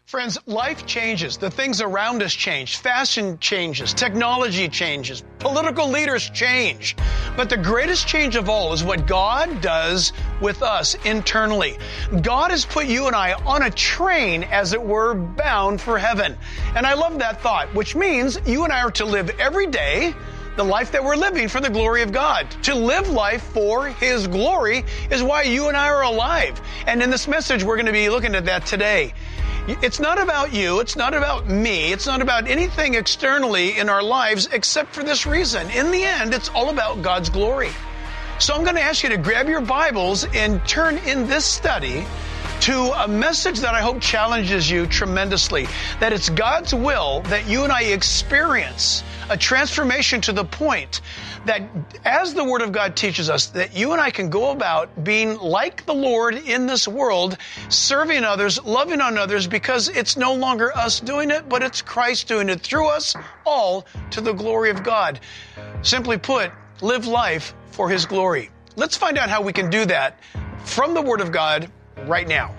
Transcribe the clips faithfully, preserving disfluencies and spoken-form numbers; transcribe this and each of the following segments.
Friends, life changes. The things around us change. Fashion changes. Technology changes. Political leaders change. But the greatest change of all is what God does with us internally. God has put you and I on a train, as it were, bound for heaven. And I love that thought, which means you and I are to live every day the life that we're living for the glory of God. To live life for His glory is why you and I are alive. And in this message, we're going to be looking at that today. It's not about you. It's not about me. It's not about anything externally in our lives except for this reason. In the end, it's all about God's glory. So I'm going to ask you to grab your Bibles and turn in this study to a message that I hope challenges you tremendously. That it's God's will that you and I experience a transformation to the point that, as the Word of God teaches us, that you and I can go about being like the Lord in this world, serving others, loving on others, because it's no longer us doing it, but it's Christ doing it through us, all to the glory of God. Simply put, live life for His glory. Let's find out how we can do that from the Word of God right now.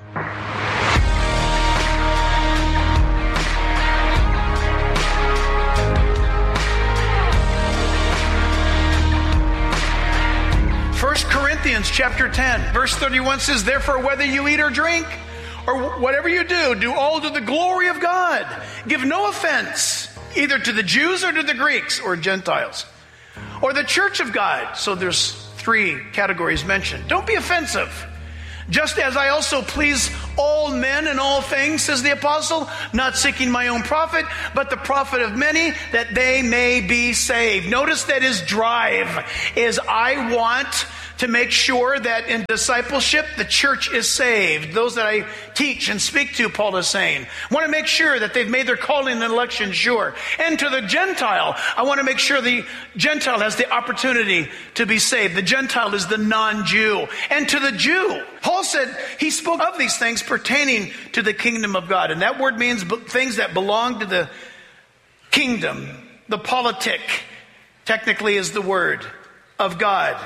First Corinthians chapter ten, verse thirty-one says, "Therefore, whether you eat or drink, or whatever you do, do all to the glory of God. Give no offense, either to the Jews or to the Greeks or Gentiles, or the church of God." So there's three categories mentioned. Don't be offensive. "Just as I also please all men in all things," says the apostle, "not seeking my own profit, but the profit of many, that they may be saved." Notice that his drive is, I want to make sure that in discipleship, the church is saved. Those that I teach and speak to, Paul is saying, I want to make sure that they've made their calling and election sure. And to the Gentile, I want to make sure the Gentile has the opportunity to be saved. The Gentile is the non-Jew. And to the Jew, Paul said he spoke of these things pertaining to the kingdom of God. And that word means things that belong to the kingdom. The politic, technically, is the word of God.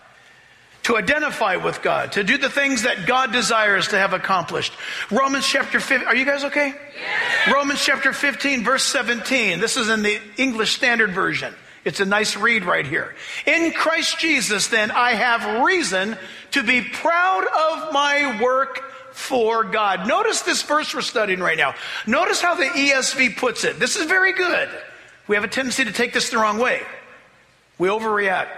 To identify with God, to do the things that God desires to have accomplished. Romans chapter fifteen, are you guys okay? Yes. Romans chapter fifteen, verse seventeen. This is in the English Standard Version. It's a nice read right here. "In Christ Jesus, then, I have reason to be proud of my work for God." Notice this verse we're studying right now. Notice how the E S V puts it. This is very good. We have a tendency to take this the wrong way. We overreact.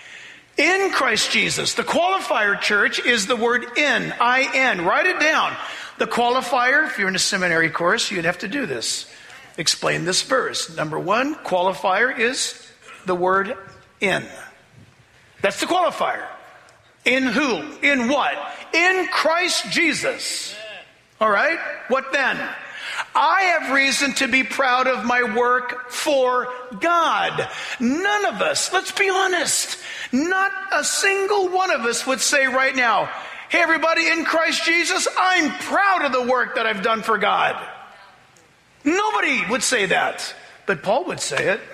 In Christ Jesus. The qualifier, church, is the word in, I N. Write it down. The qualifier, if you're in a seminary course, you'd have to do this. Explain this verse. Number one, qualifier is the word in. That's the qualifier. In who? In what? In Christ Jesus. All right? What then? "I have reason to be proud of my work for God." None of us, let's be honest, not a single one of us would say right now, "Hey everybody, in Christ Jesus, I'm proud of the work that I've done for God." Nobody would say that, but Paul would say it.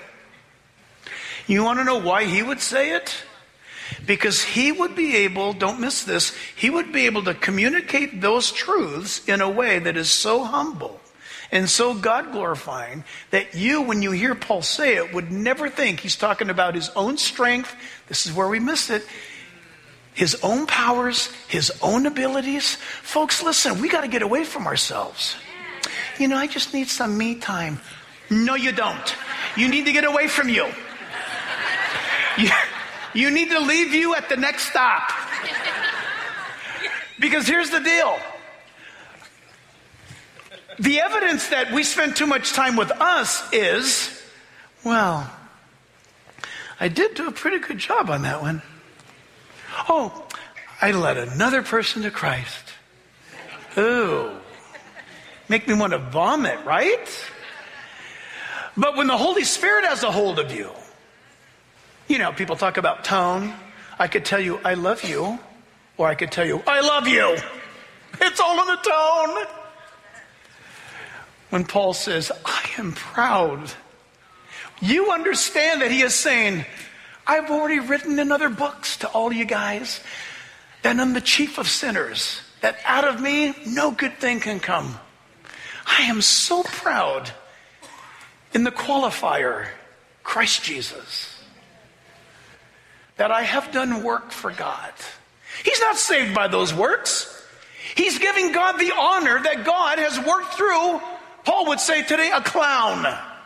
You want to know why he would say it? Because he would be able, don't miss this, he would be able to communicate those truths in a way that is so humble and so God-glorifying that you, when you hear Paul say it, would never think he's talking about his own strength. This is where we miss it. His own powers, his own abilities. Folks, listen, we got to get away from ourselves. You know, I just need some me time. No, you don't. You need to get away from you. You, you need to leave you at the next stop. Because here's the deal. The evidence that we spend too much time with us is, well, I did do a pretty good job on that one. Oh, I led another person to Christ. Ooh. Make me want to vomit, right? But when the Holy Spirit has a hold of you, you know, people talk about tone. I could tell you, I love you. Or I could tell you, I love you. It's all in the tone. When Paul says, I am proud, you understand that he is saying, I've already written in other books to all you guys that I'm the chief of sinners, that out of me no good thing can come. I am so proud in the qualifier, Christ Jesus, that I have done work for God. He's not saved by those works. He's giving God the honor that God has worked through, Paul would say today, a clown.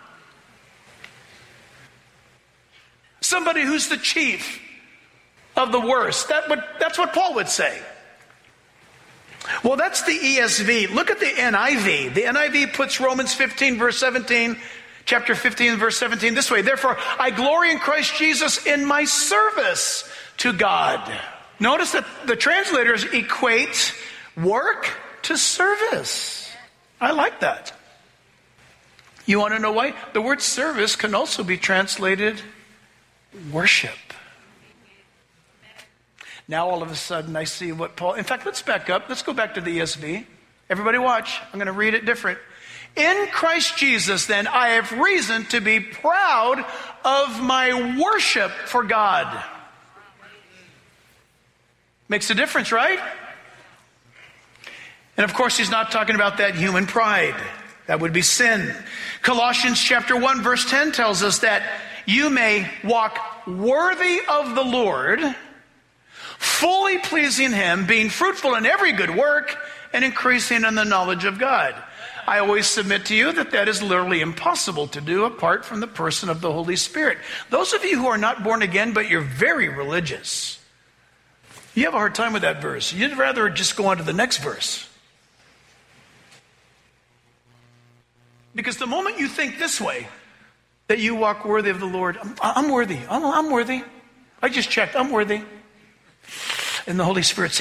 Somebody who's the chief of the worst. That would, that's what Paul would say. Well, that's the E S V. Look at the N I V. The N I V puts Romans fifteen, verse seventeen, chapter fifteen, verse seventeen this way. Therefore, I glory in Christ Jesus in my service to God. Notice that the translators equate work to service. I like that. You want to know why? The word service can also be translated worship. Now all of a sudden I see what Paul, in fact, let's back up. Let's go back to the E S V. Everybody watch. I'm going to read it different. In Christ Jesus, then, I have reason to be proud of my worship for God. Makes a difference, right? And of course, he's not talking about that human pride. That would be sin. Colossians chapter one, verse ten tells us that you may walk worthy of the Lord, fully pleasing him, being fruitful in every good work, and increasing in the knowledge of God. I always submit to you that that is literally impossible to do apart from the person of the Holy Spirit. Those of you who are not born again, but you're very religious, you have a hard time with that verse. You'd rather just go on to the next verse. Because the moment you think this way, that you walk worthy of the Lord, I'm, I'm worthy, I'm, I'm worthy. I just checked, I'm worthy. And the Holy Spirit says,